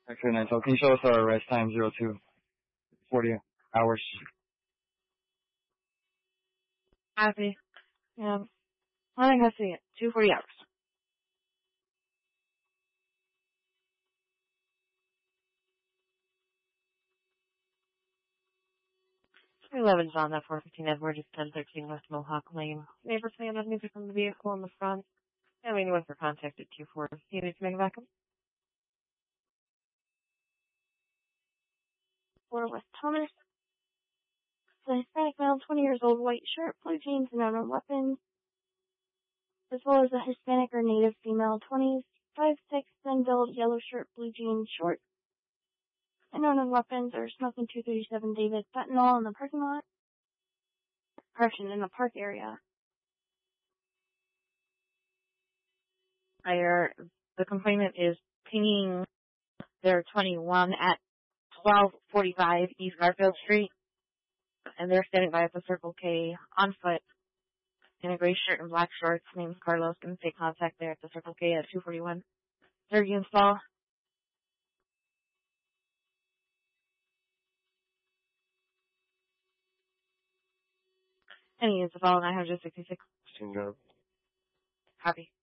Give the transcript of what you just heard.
Actually, 9. So can you show us our rest time 02? 40 hours. Happy. Yeah. I think I see it. 240 hours. 11's on that 415 Edward, 1013 West Mohawk Lane. Neighbor fan of music from the vehicle in the front. And anyone for contact at Q4. You need to make a backup? For West Thomas. The Hispanic male, 20 years old, white shirt, blue jeans, and unknown weapons. As well as a Hispanic or native female, 20s, 5'6", thin build, yellow shirt, blue jeans, short. And unknown weapons are smoking 237 David fentanyl in the parking lot. Correction, in the park area. The complainant is pinging their 21 at 1245 East Garfield Street. And they're standing by at the Circle K on foot in a gray shirt and black shorts. Name's Carlos. Going to take contact there at the Circle K at 241 Sturgeon Stall. And he is the following 966. Change up. Copy.